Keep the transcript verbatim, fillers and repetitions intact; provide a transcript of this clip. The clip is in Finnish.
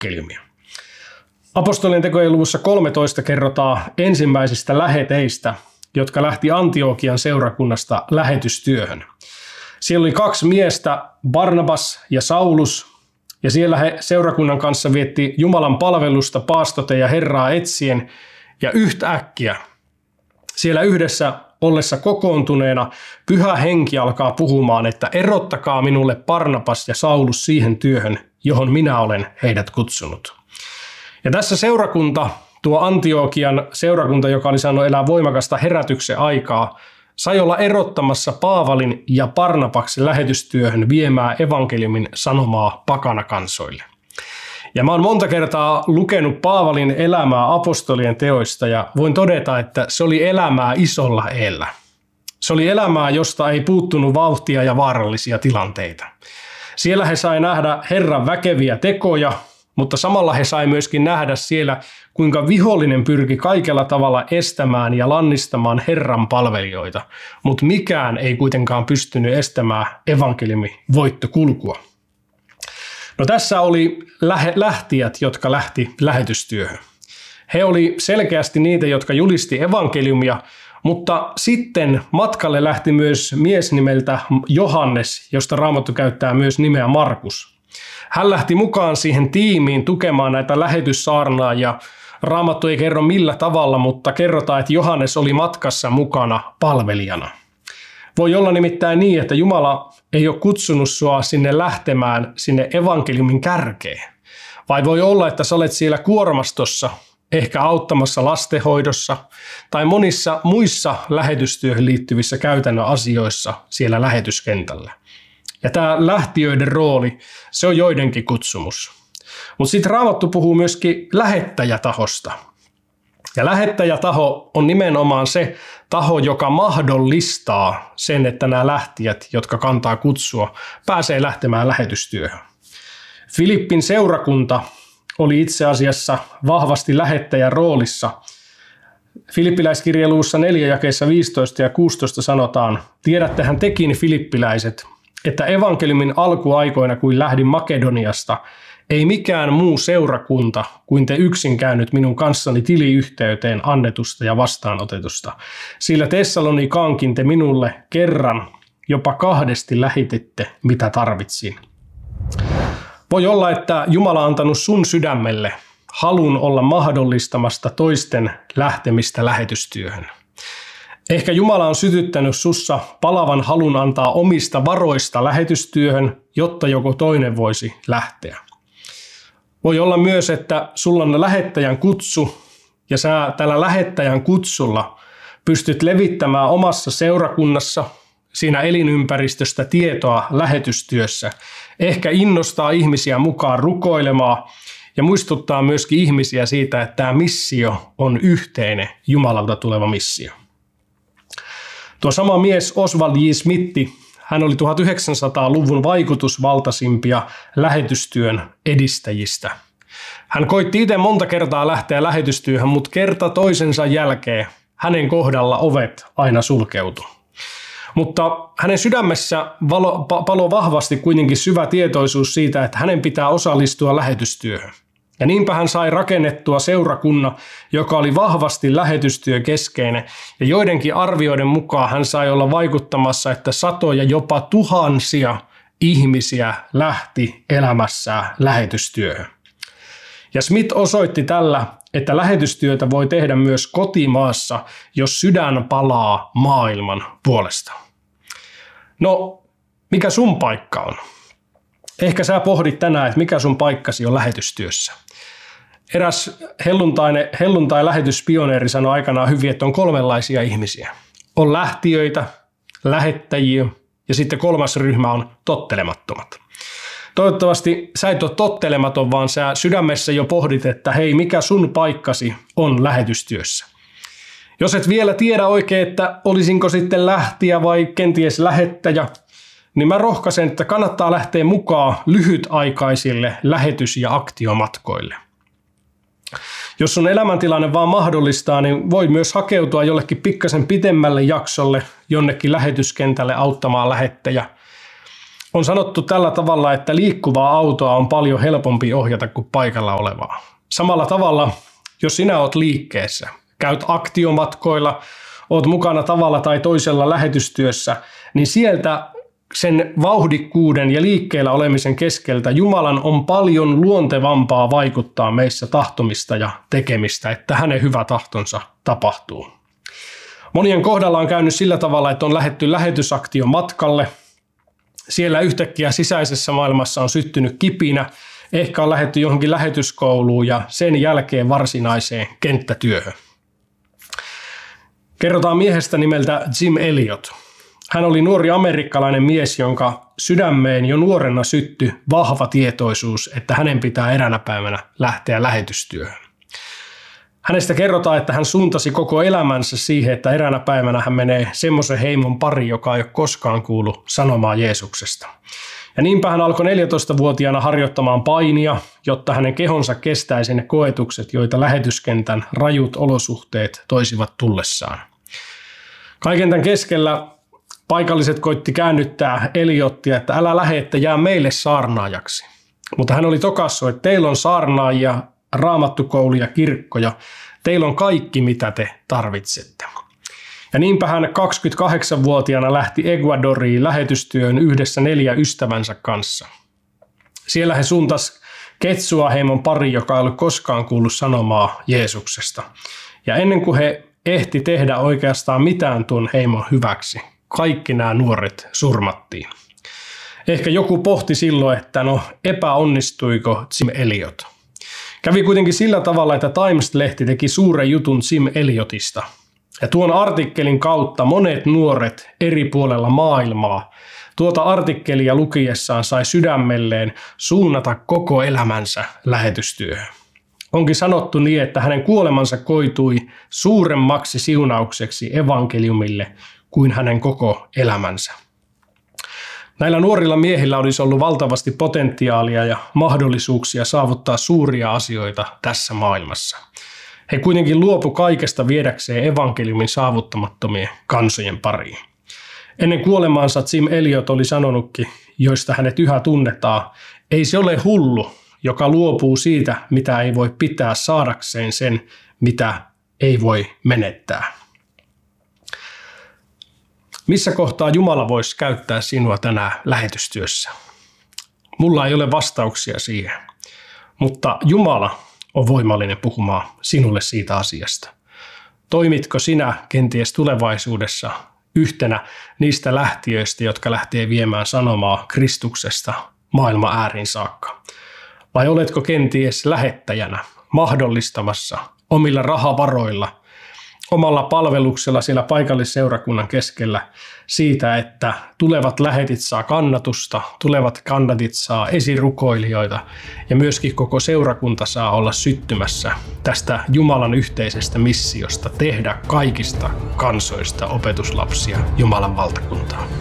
evankeliumia. Apostolien tekojen luvussa kolmetoista kerrotaan ensimmäisistä läheteistä, jotka lähti Antiokian seurakunnasta lähetystyöhön. Siellä oli kaksi miestä, Barnabas ja Saulus, ja siellä he seurakunnan kanssa vietti Jumalan palvelusta paastoten ja Herraa etsien, ja yhtäkkiä siellä yhdessä ollessa kokoontuneena Pyhä Henki alkaa puhumaan, että erottakaa minulle Barnabas ja Saulus siihen työhön, johon minä olen heidät kutsunut. Ja tässä seurakunta, tuo Antiokian seurakunta, joka oli saanut elää voimakasta herätyksen aikaa, sai olla erottamassa Paavalin ja Barnabaksen lähetystyöhön viemään evankeliumin sanomaa pakanakansoille. Ja mä oon monta kertaa lukenut Paavalin elämää apostolien teoista ja voin todeta, että se oli elämää isolla eellä. Se oli elämää, josta ei puuttunut vauhtia ja vaarallisia tilanteita. Siellä he sai nähdä Herran väkeviä tekoja, mutta samalla he sai myöskin nähdä siellä, kuinka vihollinen pyrki kaikella tavalla estämään ja lannistamaan Herran palvelijoita, mutta mikään ei kuitenkaan pystynyt estämään evankeliumin voittokulkua. No tässä oli lähtijät, jotka lähti lähetystyöhön. He oli selkeästi niitä, jotka julisti evankeliumia, mutta sitten matkalle lähti myös mies nimeltä Johannes, josta Raamattu käyttää myös nimeä Markus. Hän lähti mukaan siihen tiimiin tukemaan näitä lähetyssaarnaajia. Raamattu ei kerro millä tavalla, mutta kerrotaan, että Johannes oli matkassa mukana palvelijana. Voi olla nimittäin niin, että Jumala ei ole kutsunut sua sinne lähtemään sinne evankeliumin kärkeen. Vai voi olla, että sä olet siellä kuormastossa, ehkä auttamassa lastenhoidossa tai monissa muissa lähetystyöhön liittyvissä käytännön asioissa siellä lähetyskentällä. Ja tämä lähtiöiden rooli, se on joidenkin kutsumus. Mutta sitten Raamattu puhuu myöskin lähettäjätahosta. Ja lähettäjätaho on nimenomaan se taho, joka mahdollistaa sen, että nämä lähtijät, jotka kantaa kutsua, pääsee lähtemään lähetystyöhön. Filippin seurakunta oli itse asiassa vahvasti lähettäjän roolissa. Filippiläiskirjeen luvussa neljä jakeessa viisitoista ja kuusitoista sanotaan, tiedättehän tekin filippiläiset, että evankeliumin alkuaikoina, kuin lähdin Makedoniasta, ei mikään muu seurakunta kuin te yksin käynyt minun kanssani tiliyhteyteen annetusta ja vastaanotetusta. Sillä Tessalonikaankin te minulle kerran, jopa kahdesti lähetitte, mitä tarvitsin. Voi olla, että Jumala on antanut sun sydämelle halun olla mahdollistamasta toisten lähtemistä lähetystyöhön. Ehkä Jumala on sytyttänyt sussa palavan halun antaa omista varoista lähetystyöhön, jotta joku toinen voisi lähteä. Voi olla myös, että sulla on lähettäjän kutsu ja sä tällä lähettäjän kutsulla pystyt levittämään omassa seurakunnassa siinä elinympäristöstä tietoa lähetystyössä. Ehkä innostaa ihmisiä mukaan rukoilemaan ja muistuttaa myöskin ihmisiä siitä, että tämä missio on yhteinen Jumalalta tuleva missio. Tuo sama mies Oswald J. Smithi, hän oli tuhatyhdeksänsataaluvun vaikutusvaltaisimpia lähetystyön edistäjistä. Hän koitti itse monta kertaa lähteä lähetystyöhön, mutta kerta toisensa jälkeen hänen kohdalla ovet aina sulkeutui. Mutta hänen sydämessä valo, palo vahvasti kuitenkin syvä tietoisuus siitä, että hänen pitää osallistua lähetystyöhön. Ja niinpä hän sai rakennettua seurakunnan, joka oli vahvasti lähetystyökeskeinen, ja joidenkin arvioiden mukaan hän sai olla vaikuttamassa, että satoja, jopa tuhansia ihmisiä lähti elämässään lähetystyöhön. Ja Smith osoitti tällä, että lähetystyötä voi tehdä myös kotimaassa, jos sydän palaa maailman puolesta. No, mikä sun paikka on? Ehkä sä pohdit tänään, että mikä sun paikkasi on lähetystyössä. Eräs helluntai-lähetyspioneeri sanoi aikanaan hyvin, että on kolmenlaisia ihmisiä. On lähtiöitä, lähettäjiä ja sitten kolmas ryhmä on tottelemattomat. Toivottavasti sä et ole tottelematon, vaan sä sydämessä jo pohdit, että hei, mikä sun paikkasi on lähetystyössä. Jos et vielä tiedä oikein, että olisinko sitten lähtijä vai kenties lähettäjä, niin mä rohkaisen, että kannattaa lähteä mukaan lyhytaikaisille lähetys- ja aktiomatkoille. Jos sun elämäntilanne vaan mahdollistaa, niin voi myös hakeutua jollekin pikkasen pitemmälle jaksolle jonnekin lähetyskentälle auttamaan lähettäjä. On sanottu tällä tavalla, että liikkuvaa autoa on paljon helpompi ohjata kuin paikalla olevaa. Samalla tavalla, jos sinä oot liikkeessä, käyt aktiomatkoilla, oot mukana tavalla tai toisella lähetystyössä, niin sieltä sen vauhdikkuuden ja liikkeellä olemisen keskeltä Jumalan on paljon luontevampaa vaikuttaa meissä tahtomista ja tekemistä, että hänen hyvä tahtonsa tapahtuu. Monien kohdalla on käynyt sillä tavalla, että on lähdetty lähetysaktion matkalle. Siellä yhtäkkiä sisäisessä maailmassa on syttynyt kipinä, ehkä on lähdetty johonkin lähetyskouluun ja sen jälkeen varsinaiseen kenttätyöhön. Kerrotaan miehestä nimeltä Jim Elliot. Hän oli nuori amerikkalainen mies, jonka sydämeen jo nuorena syttyi vahva tietoisuus, että hänen pitää eräänä päivänä lähteä lähetystyöhön. Hänestä kerrotaan, että hän suuntasi koko elämänsä siihen, että eräänä päivänä hän menee semmoisen heimon pari, joka ei ole koskaan kuullut sanomaa Jeesuksesta. Ja niinpä hän alkoi neljätoistavuotiaana harjoittamaan painia, jotta hänen kehonsa kestäisi ne koetukset, joita lähetyskentän rajut olosuhteet toisivat tullessaan. Kaiken tämän keskellä paikalliset koitti käännyttää Eliottia, että älä lähde, että jää meille saarnaajaksi. Mutta hän oli tokassu, että teillä on saarnaajia, raamattukouluja, kirkkoja. Teillä on kaikki, mitä te tarvitsette. Ja niinpä hän kaksikymmentäkahdeksanvuotiaana lähti Ecuadoriin lähetystyöhön yhdessä neljä ystävänsä kanssa. Siellä he suuntas Quechua-heimon pari, joka ei ollut koskaan kuullut sanomaa Jeesuksesta. Ja ennen kuin he ehti tehdä oikeastaan mitään tuon heimon hyväksi, kaikki nämä nuoret surmattiin. Ehkä joku pohti silloin, että no epäonnistuiko Jim Elliot. Kävi kuitenkin sillä tavalla, että Times-lehti teki suuren jutun Jim Elliotista. Ja tuon artikkelin kautta monet nuoret eri puolella maailmaa tuota artikkelia lukiessaan sai sydämelleen suunnata koko elämänsä lähetystyöhön. Onkin sanottu niin, että hänen kuolemansa koitui suuremmaksi siunaukseksi evankeliumille kuin hänen koko elämänsä. Näillä nuorilla miehillä olisi ollut valtavasti potentiaalia ja mahdollisuuksia saavuttaa suuria asioita tässä maailmassa. He kuitenkin luopu kaikesta viedäkseen evankeliumin saavuttamattomien kansojen pariin. Ennen kuolemaansa Jim Elliot oli sanonutkin, joista hänet yhä tunnetaan, ei se ole hullu, joka luopuu siitä, mitä ei voi pitää saadakseen sen, mitä ei voi menettää. Missä kohtaa Jumala voisi käyttää sinua tänään lähetystyössä? Mulla ei ole vastauksia siihen, mutta Jumala on voimallinen puhumaan sinulle siitä asiasta. Toimitko sinä kenties tulevaisuudessa yhtenä niistä lähtiöistä, jotka lähtee viemään sanomaa Kristuksesta maailman ääriin saakka? Vai oletko kenties lähettäjänä mahdollistamassa omilla rahavaroilla, omalla palveluksella siellä paikallisseurakunnan keskellä siitä, että tulevat lähetit saa kannatusta, tulevat kannatit saa esirukoilijoita ja myöskin koko seurakunta saa olla syttymässä tästä Jumalan yhteisestä missiosta tehdä kaikista kansoista opetuslapsia Jumalan valtakuntaa.